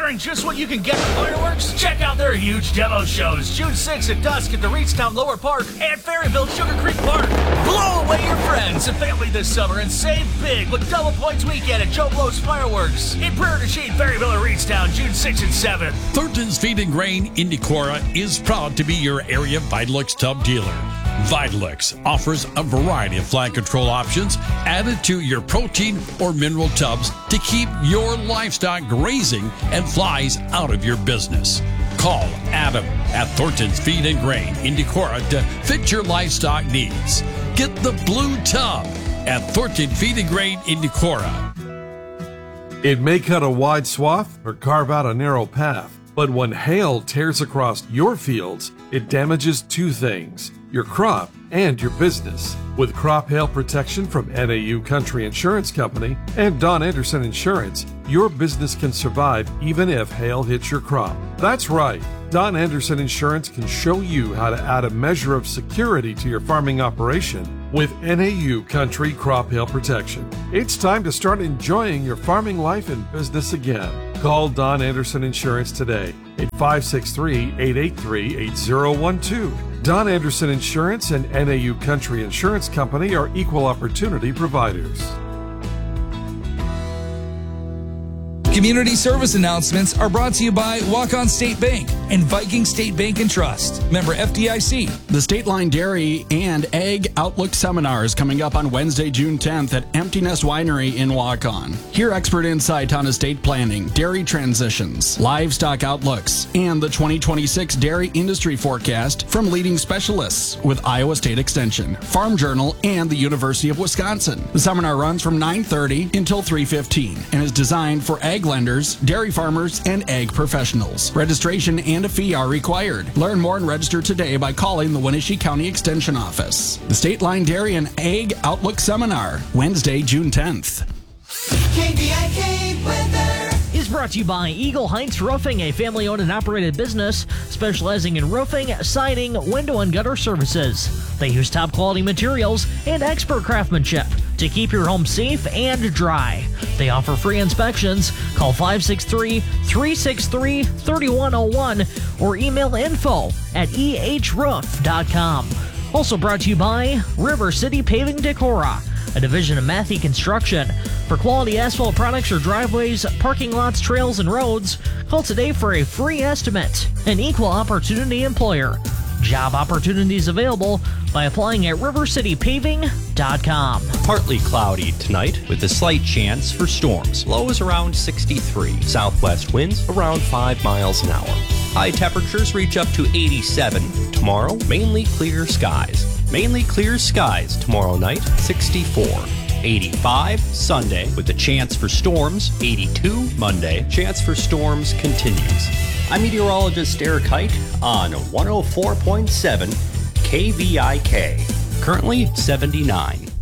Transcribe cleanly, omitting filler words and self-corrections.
Wondering just what you can get from fireworks? Check out their huge demo shows June 6th at dusk at the Reedstown Lower Park and Ferryville Sugar Creek Park. Blow away your friends and family this summer and save big with Double Points Weekend at Joe Blow's Fireworks in Prairie du Chien, Ferryville, and Reedstown, June 6th and 7th. Thornton's Feed and Grain in Decorah is proud to be your area Vitalux tub dealer. Vitalux offers a variety of fly control options added to your protein or mineral tubs to keep your livestock grazing and flies out of your business. Call Adam at Thornton's Feed and Grain in Decorah to fit your livestock needs. Get the blue tub at Thornton Feed and Grain in Decorah. It may cut a wide swath or carve out a narrow path, but when hail tears across your fields, it damages two things: your crop and your business. With crop hail protection from NAU Country Insurance Company and Don Anderson Insurance, your business can survive even if hail hits your crop. That's right. Don Anderson Insurance can show you how to add a measure of security to your farming operation with NAU Country Crop Hail Protection. It's time to start enjoying your farming life and business again. Call Don Anderson Insurance today at 563-883-8012. Don Anderson Insurance and NAU Country Insurance Company are equal opportunity providers. Community service announcements are brought to you by Walk-On State Bank and Viking State Bank and Trust. Member FDIC. The State Line Dairy and Egg Outlook Seminar is coming up on Wednesday, June 10th at Empty Nest Winery in Walk-On. Hear expert insight on estate planning, dairy transitions, livestock outlooks, and the 2026 dairy industry forecast from leading specialists with Iowa State Extension, Farm Journal, and the University of Wisconsin. The seminar runs from 9:30 until 3:15 and is designed for egg lenders, dairy farmers, and egg professionals. Registration and a fee are required. Learn more and register today by calling the Wenatchee County Extension Office. The State Line Dairy and Egg Outlook Seminar, Wednesday, June 10th. KVIK weather is brought to you by Eagle Heights Roofing, a family-owned and operated business specializing in roofing, siding, window, and gutter services. They use top-quality materials and expert craftsmanship to keep your home safe and dry. They offer free inspections. Call 563-363-3101 or email info@ehroof.com. Also brought to you by River City Paving Decorah, a division of Matthey Construction. For quality asphalt products or driveways, parking lots, trails, and roads, call today for a free estimate. An equal opportunity employer. Job opportunities available by applying at rivercitypaving.com. Partly cloudy tonight with a slight chance for storms. Low is around 63. Southwest winds around 5 miles an hour. High temperatures reach up to 87. Tomorrow, mainly clear skies. Mainly clear skies tomorrow night, 64. 85 Sunday with a chance for storms. 82 Monday. Chance for storms continues. I'm meteorologist Eric Height on 104.7 KVIK. Currently 79.